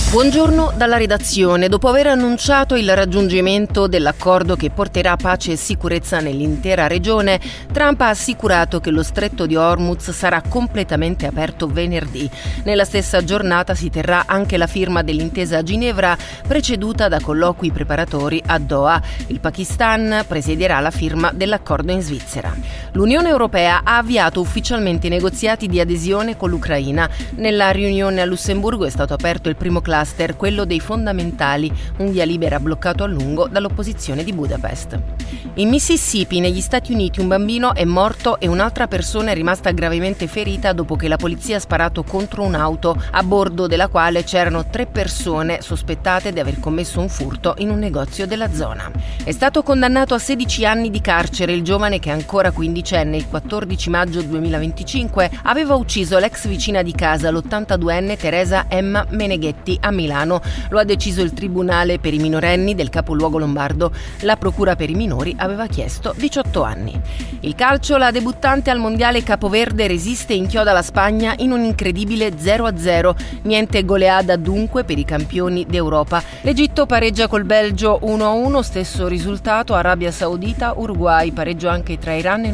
Buongiorno dalla redazione. Dopo aver annunciato il raggiungimento dell'accordo che porterà pace e sicurezza nell'intera regione, Trump ha assicurato che lo stretto di Hormuz sarà completamente aperto venerdì. Nella stessa giornata si terrà anche la firma dell'intesa a Ginevra, preceduta da colloqui preparatori a Doha. Il Pakistan presiederà la firma dell'accordo in Svizzera. L'Unione Europea ha avviato ufficialmente i negoziati di adesione con l'Ucraina. Nella riunione a Lussemburgo è stato aperto il primo cluster, quello dei fondamentali, un via libera bloccato a lungo dall'opposizione di Budapest. In Mississippi, negli Stati Uniti, un bambino è morto e un'altra persona è rimasta gravemente ferita dopo che la polizia ha sparato contro un'auto a bordo della quale c'erano 3 persone sospettate di aver commesso un furto in un negozio della zona. È stato condannato a 16 anni di carcere il giovane che, ancora quindicenne, il 14 maggio 2025 aveva ucciso l'ex vicina di casa, l'82enne Teresa Emma Meneghetti, a Milano. Lo ha deciso il Tribunale per i minorenni del capoluogo lombardo. La procura per i minori aveva chiesto 18 anni. Il calcio, la debuttante al mondiale capoverde resiste e inchioda la Spagna in un incredibile 0-0. Niente goleada dunque per i campioni d'Europa. L'Egitto pareggia col Belgio 1-1, stesso risultato Arabia Saudita, Uruguay, pareggio anche tra Iran e